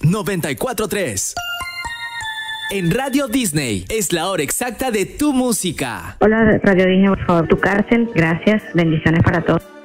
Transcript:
94.3. En Radio Disney es la hora exacta de tu música. Hola Radio Disney, por favor, tu cárcel. Gracias, bendiciones para todos.